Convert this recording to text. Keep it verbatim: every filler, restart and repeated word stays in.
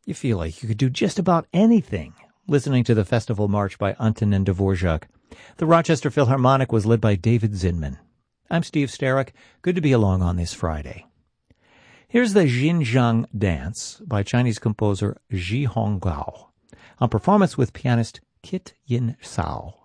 You feel like you could do just about anything listening to the Festival March by Antonin Dvorak. The Rochester Philharmonic was led by David Zinman. I'm Steve Sterrick. Good to be along on this Friday. Here's the Xinjiang Dance by Chinese composer Zhi Honggao, on performance with pianist Kit Yin Sao.